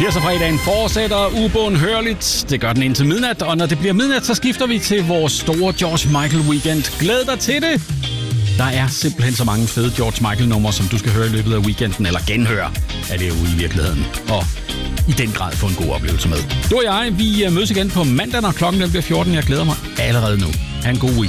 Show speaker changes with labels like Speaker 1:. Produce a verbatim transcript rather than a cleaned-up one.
Speaker 1: firser-fredagen fortsætter ubånhørligt. Det gør den indtil midnat, og når det bliver midnat, så skifter vi til vores store George Michael weekend. Glæd dig til det! Der er simpelthen så mange fede George Michael-numre, som du skal høre i løbet af weekenden, eller genhøre af det ude i virkeligheden. Og i den grad få en god oplevelse med. Du og jeg, vi mødes igen på mandag, når klokken bliver fjorten. Jeg glæder mig allerede nu. Ha' en god weekend.